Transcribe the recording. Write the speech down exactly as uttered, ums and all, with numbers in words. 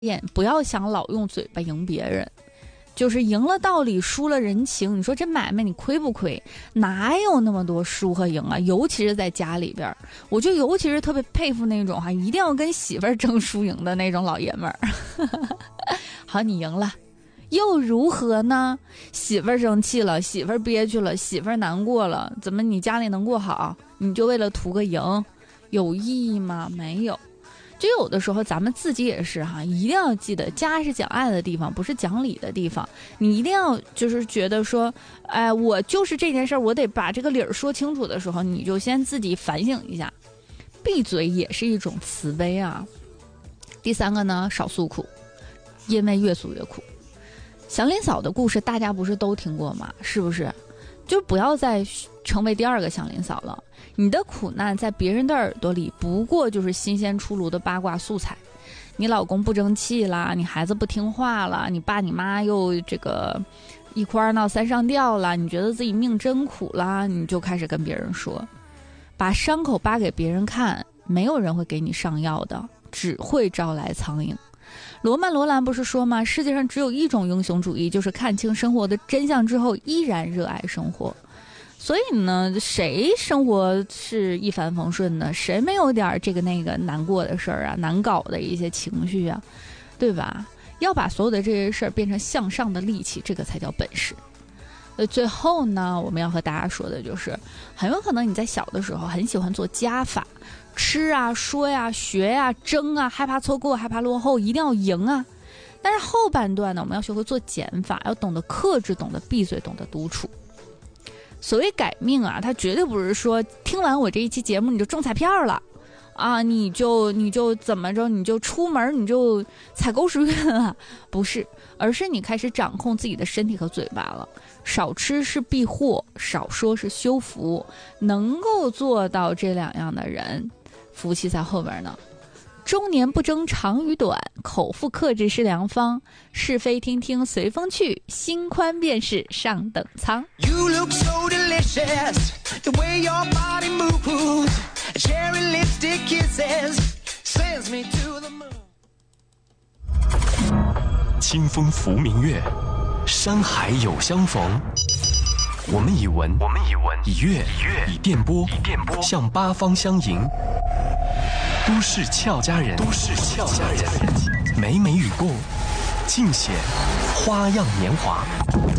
演不要想老用嘴巴赢别人，就是赢了道理，输了人情。你说这买卖你亏不亏？哪有那么多输和赢啊？尤其是在家里边，我就尤其是特别佩服那种哈，一定要跟媳妇儿争输赢的那种老爷们儿。好，你赢了，又如何呢？媳妇儿生气了，媳妇儿憋屈了，媳妇儿难过了，怎么你家里能过好？你就为了图个赢，有意义吗？没有。就有的时候咱们自己也是哈，一定要记得家是讲爱的地方，不是讲理的地方。你一定要就是觉得说，哎，我就是这件事儿，我得把这个理儿说清楚的时候，你就先自己反省一下，闭嘴也是一种慈悲啊。第三个呢，少诉苦，因为越诉越苦。祥林嫂的故事大家不是都听过吗？是不是？就不要再成为第二个祥林嫂了。你的苦难在别人的耳朵里不过就是新鲜出炉的八卦素材。你老公不争气啦，你孩子不听话了，你爸你妈又这个一哭二闹三上吊了，你觉得自己命真苦啦，你就开始跟别人说，把伤口扒给别人看，没有人会给你上药的，只会招来苍蝇。罗曼·罗兰不是说吗？世界上只有一种英雄主义，就是看清生活的真相之后依然热爱生活。所以呢，谁生活是一帆风顺的？谁没有点这个那个难过的事儿啊，难搞的一些情绪啊，对吧？要把所有的这些事儿变成向上的力气，这个才叫本事。呃，最后呢，我们要和大家说的就是，很有可能你在小的时候很喜欢做加法，吃啊、说呀、学呀、争啊，害怕错过，害怕落后，一定要赢啊。但是后半段呢，我们要学会做减法，要懂得克制，懂得闭嘴，懂得独处。所谓改命啊，它绝对不是说听完我这一期节目你就中彩票了啊，你就你就怎么着，你就出门你就踩狗屎运了，不是，而是你开始掌控自己的身体和嘴巴了。少吃是避祸，少说是修福，能够做到这两样的人，福气在后边呢。中年不争长与短，口腹克制是良方，是非听听随风去，心宽便是上等舱。 You look so delicious, the way your body moves, cherry lipstick kisses, sends me to the moon. 清风拂明月，山海有相逢。我们以文，我们以文，以乐，以乐，以电波，以电波，向八方相迎。都市俏佳人，都市俏佳人，每每雨过，尽显花样年华。